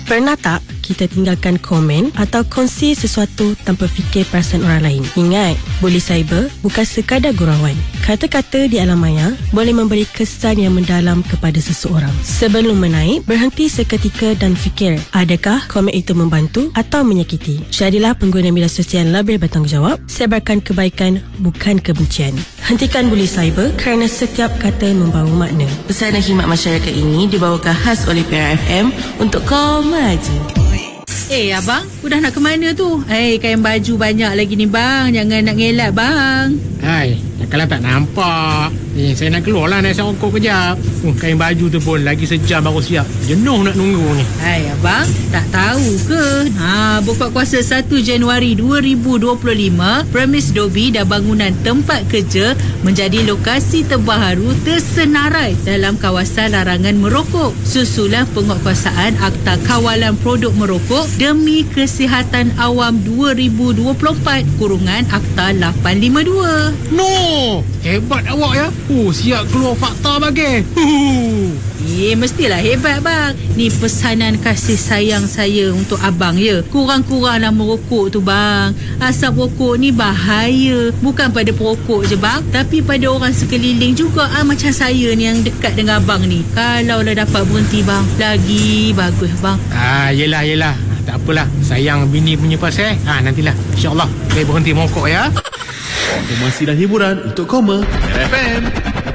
Pernah tak kita tinggalkan komen atau kongsi sesuatu tanpa fikir perasaan orang lain? Ingat, bully cyber bukan sekadar gurauan. Kata-kata di alam maya boleh memberi kesan yang mendalam kepada seseorang. Sebelum menaik, berhenti seketika dan fikir, adakah komen itu membantu atau menyakiti? Jadilah pengguna media sosial lebih bertanggungjawab. Sebarkan kebaikan, bukan kebencian. Hentikan bully cyber kerana setiap kata membawa makna. Pesan dan khidmat masyarakat ini dibawakan khas oleh PRFM untuk Koma je. Abang, udah nak ke mana tu? Kain baju banyak lagi ni bang. Jangan nak ngelak bang. Kalau tak nampak, saya nak keluar lah, nak rokok kejap. Kain baju tu pun lagi sejam baru siap. Jenuh nak nunggu ni. Abang, tak tahu ke? Buka kuasa 1 Januari 2025, Premis Dobi dan bangunan tempat kerja menjadi lokasi terbaru tersenarai dalam kawasan larangan merokok. Susulan penguatkuasaan Akta Kawalan Produk Merokok demi Kesihatan Awam 2024 kurungan Akta 852. No! Hebat awak ya. Siap keluar fakta bagi. Mestilah hebat bang. Ni pesanan kasih sayang saya untuk abang ya. Kurang-kuranglah merokok tu bang. Asap rokok ni bahaya. Bukan pada perokok je bang, tapi pada orang sekeliling juga. Macam saya ni yang dekat dengan abang ni. Kalau lah dapat berhenti bang, lagi bagus bang. Yelah. Tak apalah. Sayang bini punya pasal. Nantilah. InsyaAllah saya berhenti merokok ya. Informasi dan hiburan untuk Koma RFM.